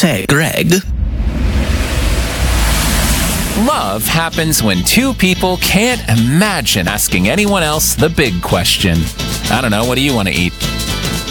Say, Greg. Love happens when two people can't imagine asking anyone else the big question. I don't know, what do you want to eat?